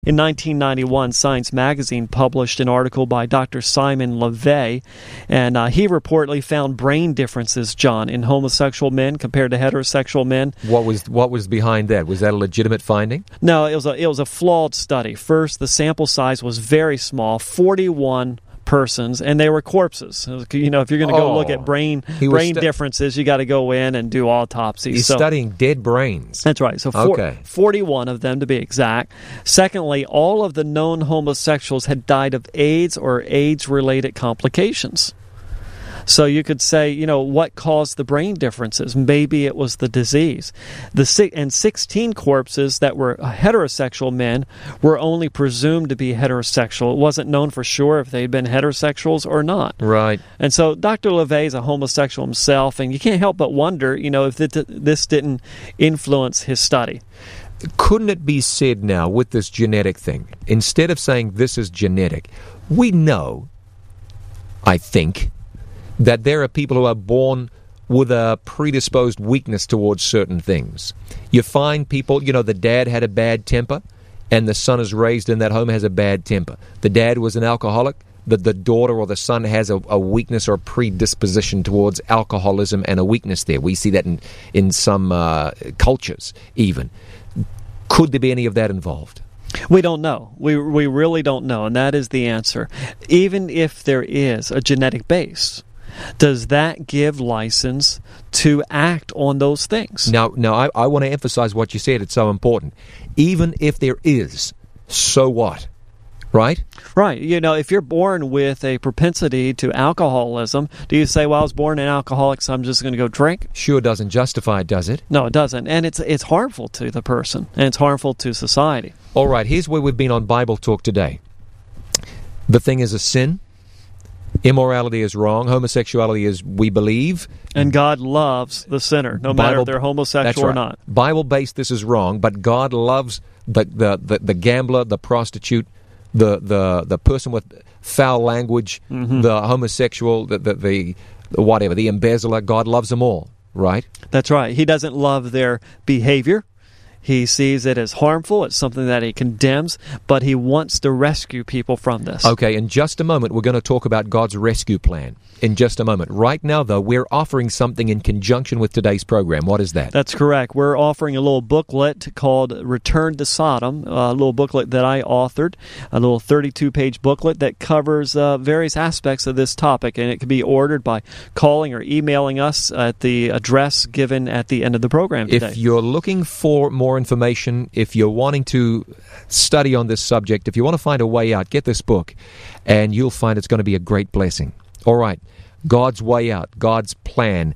In 1991, Science magazine published an article by Dr. Simon LeVay, and he reportedly found brain differences, John, in homosexual men compared to heterosexual men. What was behind that? Was that a legitimate finding? No, it was a flawed study. First, the sample size was very small, 41 persons, and they were corpses. You know, if you're going to go look at brain differences, you got to go in and do autopsies. He's studying dead brains. That's right. So 41 of them, to be exact. Secondly, all of the known homosexuals had died of AIDS or AIDS-related complications. So you could say, you know, what caused the brain differences? Maybe it was the disease. 16 corpses that were heterosexual men were only presumed to be heterosexual. It wasn't known for sure if they'd been heterosexuals or not. Right. And so Dr. LeVay is a homosexual himself, and you can't help but wonder, you know, if this didn't influence his study. Couldn't it be said now with this genetic thing, instead of saying this is genetic, we know, I think, that there are people who are born with a predisposed weakness towards certain things. You find people, you know, the dad had a bad temper, and the son is raised in that home has a bad temper. The dad was an alcoholic, the daughter or the son has a weakness or a predisposition towards alcoholism and a weakness there. We see that in some cultures even. Could there be any of that involved? We don't know. We really don't know, and that is the answer. Even if there is a genetic base, does that give license to act on those things? Now, I want to emphasize what you said. It's so important. Even if there is, so what? Right? Right. You know, if you're born with a propensity to alcoholism, do you say, well, I was born an alcoholic, so I'm just going to go drink? Sure doesn't justify it, does it? No, it doesn't. And it's harmful to the person, and it's harmful to society. All right, here's where we've been on Bible Talk today. The thing is a sin. Immorality is wrong. Homosexuality is, we believe. And God loves the sinner, no matter if they're homosexual or not. Bible-based, this is wrong, but God loves the gambler, the prostitute, the person with foul language, the homosexual, the whatever, the embezzler. God loves them all, right? That's right. He doesn't love their behavior. He sees it as harmful. It's something that he condemns, but he wants to rescue people from this. Okay, in just a moment, we're going to talk about God's rescue plan. In just a moment. Right now, though, we're offering something in conjunction with today's program. What is that? That's correct. We're offering a little booklet called Return to Sodom, a little booklet that I authored, a little 32-page booklet that covers various aspects of this topic, and it can be ordered by calling or emailing us at the address given at the end of the program today. If you're looking for more information, if you're wanting to study on this subject, if you want to find a way out, get this book, and you'll find it's going to be a great blessing. All right, God's way out, God's plan.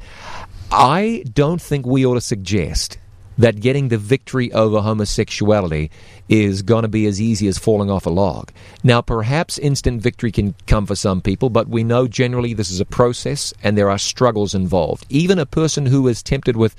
I don't think we ought to suggest that getting the victory over homosexuality is going to be as easy as falling off a log. Now, perhaps instant victory can come for some people, but we know generally this is a process and there are struggles involved. Even a person who is tempted with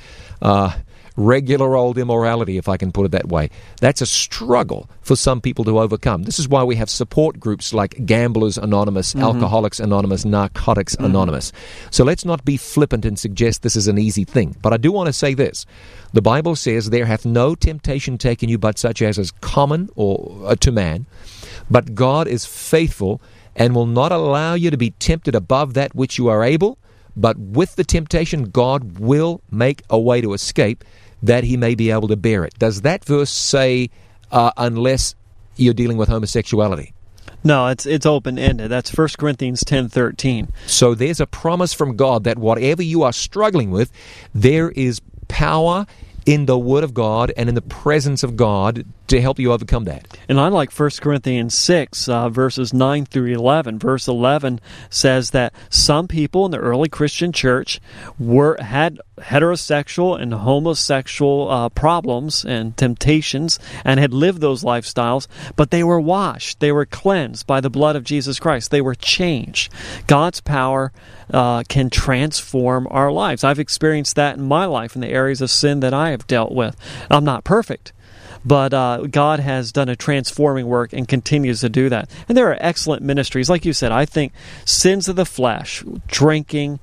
regular old immorality, if I can put it that way, that's a struggle for some people to overcome. This is why we have support groups like Gamblers Anonymous, Alcoholics Anonymous, Narcotics Anonymous. So let's not be flippant and suggest this is an easy thing. But I do want to say this. The Bible says, there hath no temptation taken you but such as is common or to man. But God is faithful and will not allow you to be tempted above that which you are able. But with the temptation, God will make a way to escape, that he may be able to bear it. Does that verse say, unless you're dealing with homosexuality? No, it's open-ended. That's 1 Corinthians 10:13. So there's a promise from God that whatever you are struggling with, there is power in the Word of God and in the presence of God to help you overcome that. And I like 1 Corinthians 6, verses 9 through 11. Verse 11 says that some people in the early Christian church had heterosexual and homosexual problems and temptations and had lived those lifestyles, but they were washed. They were cleansed by the blood of Jesus Christ. They were changed. God's power can transform our lives. I've experienced that in my life in the areas of sin that I have dealt with. I'm not perfect, but God has done a transforming work and continues to do that. And there are excellent ministries. Like you said, I think sins of the flesh, drinking,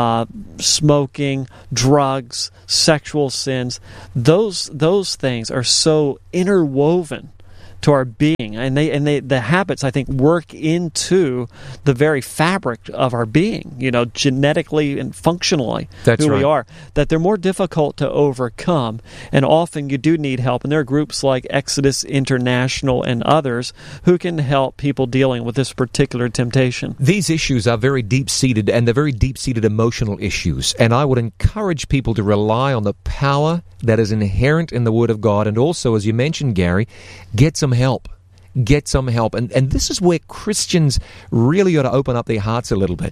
smoking, drugs, sexual sins, those things are so interwoven to our being, and the habits, I think, work into the very fabric of our being, genetically and functionally. That's who right. we are, that they're more difficult to overcome, and often you do need help. And there are groups like Exodus International and others who can help people dealing with this particular temptation. These issues are very deep-seated, and they're very deep-seated emotional issues. And I would encourage people to rely on the power that is inherent in the Word of God. And also, as you mentioned, Gary, get some help. Get some help. And this is where Christians really ought to open up their hearts a little bit.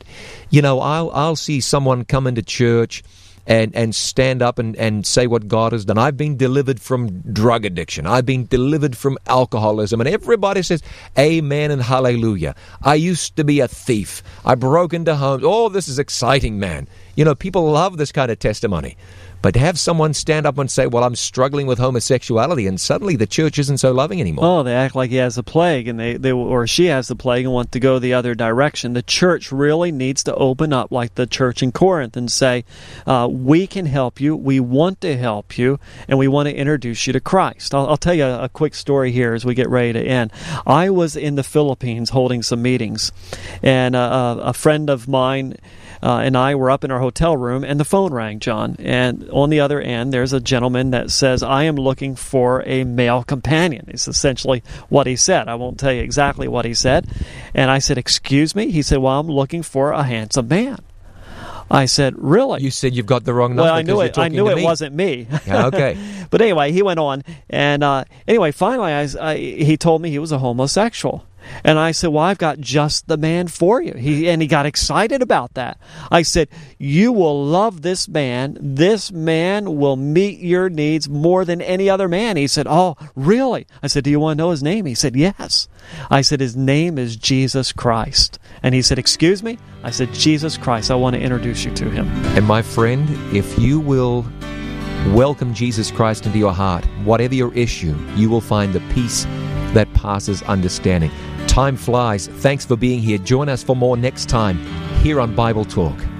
I'll see someone come into church and stand up and say what God has done. I've been delivered from drug addiction. I've been delivered from alcoholism. And everybody says, amen and hallelujah. I used to be a thief. I broke into homes. Oh, this is exciting, man. People love this kind of testimony. But to have someone stand up and say, well, I'm struggling with homosexuality, and suddenly the church isn't so loving anymore. Oh, they act like he has the plague, and they or she has the plague and want to go the other direction. The church really needs to open up like the church in Corinth and say, we can help you, we want to help you, and we want to introduce you to Christ. I'll tell you a quick story here as we get ready to end. I was in the Philippines holding some meetings, and a friend of mine and I were up in our hotel room, and the phone rang, John. And on the other end, there's a gentleman that says, I am looking for a male companion. It's essentially what he said. I won't tell you exactly what he said. And I said, excuse me? He said, well, I'm looking for a handsome man. I said, really? You said you've got the wrong number. Well, I knew it wasn't me. Yeah, okay. But anyway, he went on. And finally, he told me he was a homosexual. And I said, well, I've got just the man for you. He got excited about that. I said, you will love this man. This man will meet your needs more than any other man. He said, oh, really? I said, do you want to know his name? He said, yes. I said, his name is Jesus Christ. And he said, excuse me? I said, Jesus Christ, I want to introduce you to him. And my friend, if you will welcome Jesus Christ into your heart, whatever your issue, you will find the peace that passes understanding. Time flies. Thanks for being here. Join us for more next time here on Bible Talk.